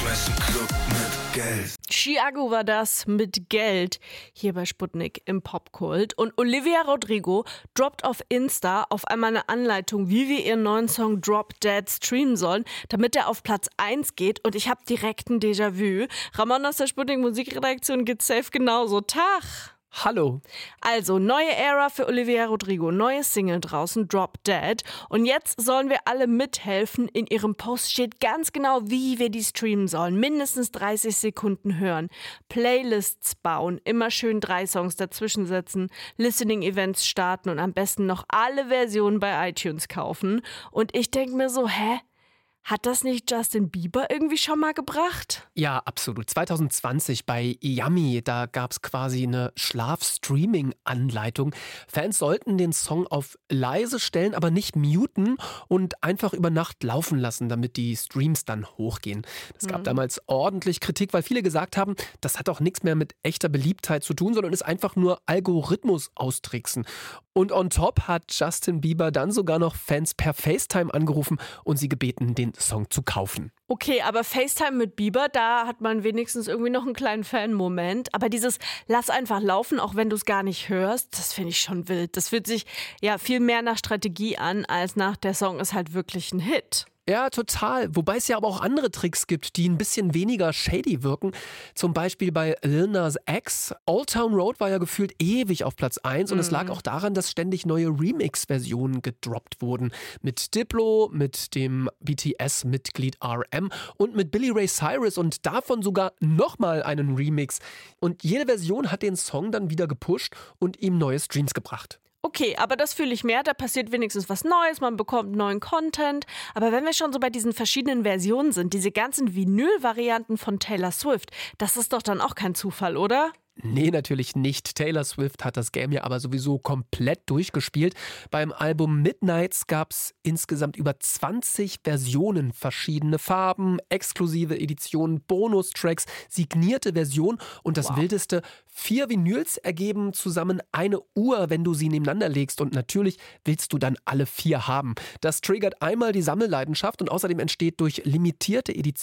schmeiß im Club mit Geld. Chiago war das mit Geld hier bei Sputnik im Popkult. Und Olivia Rodrigo droppt auf Insta auf einmal eine Anleitung, wie wir ihren neuen Song Drop Dead streamen sollen, damit er auf Platz 1 geht. Und ich habe direkt ein Déjà-vu. Ramon aus der Sputnik Musikredaktion geht safe genauso. Tag! Hallo. Also, neue Ära für Olivia Rodrigo, neues Single draußen, Drop Dead. Und jetzt sollen wir alle mithelfen. In ihrem Post steht ganz genau, wie wir die streamen sollen. Mindestens 30 Sekunden hören. Playlists bauen, immer schön 3 Songs dazwischen setzen, Listening-Events starten und am besten noch alle Versionen bei iTunes kaufen. Und ich denke mir so, hat das nicht Justin Bieber irgendwie schon mal gebracht? Ja, absolut. 2020 bei Yummy, da gab es quasi eine Schlaf-Streaming-Anleitung. Fans sollten den Song auf leise stellen, aber nicht muten und einfach über Nacht laufen lassen, damit die Streams dann hochgehen. Es gab damals ordentlich Kritik, weil viele gesagt haben, das hat auch nichts mehr mit echter Beliebtheit zu tun, sondern ist einfach nur Algorithmus austricksen. Und on top hat Justin Bieber dann sogar noch Fans per FaceTime angerufen und sie gebeten, den Song zu kaufen. Okay, aber FaceTime mit Bieber, da hat man wenigstens irgendwie noch einen kleinen Fan-Moment. Aber dieses lass einfach laufen, auch wenn du es gar nicht hörst, das finde ich schon wild. Das fühlt sich ja viel mehr nach Strategie an, als nach der Song ist halt wirklich ein Hit. Ja, total. Wobei es ja aber auch andere Tricks gibt, die ein bisschen weniger shady wirken. Zum Beispiel bei Lil Nas X. Old Town Road war ja gefühlt ewig auf Platz 1 und es lag auch daran, dass ständig neue Remix-Versionen gedroppt wurden. Mit Diplo, mit dem BTS-Mitglied RM und mit Billy Ray Cyrus und davon sogar nochmal einen Remix. Und jede Version hat den Song dann wieder gepusht und ihm neue Streams gebracht. Okay, aber das fühle ich mehr, da passiert wenigstens was Neues, man bekommt neuen Content. Aber wenn wir schon so bei diesen verschiedenen Versionen sind, diese ganzen Vinyl-Varianten von Taylor Swift, das ist doch dann auch kein Zufall, oder? Nee, natürlich nicht. Taylor Swift hat das Game ja aber sowieso komplett durchgespielt. Beim Album Midnights gab es insgesamt über 20 Versionen, verschiedene Farben, exklusive Editionen, Bonustracks, signierte Versionen und das Wildeste, 4 Vinyls ergeben zusammen eine Uhr, wenn du sie nebeneinander legst und natürlich willst du dann alle 4 haben. Das triggert einmal die Sammelleidenschaft und außerdem entsteht durch limitierte Editionen